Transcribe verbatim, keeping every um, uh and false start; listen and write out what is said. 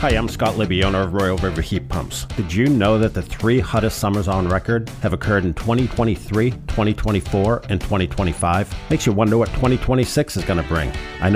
Hi, I'm Scott Libby, owner of Royal River Heat Pumps. Did you know that the three hottest summers on record have occurred in twenty twenty-three, twenty twenty-four, and twenty twenty-five? Makes you wonder what twenty twenty-six is going to bring. I know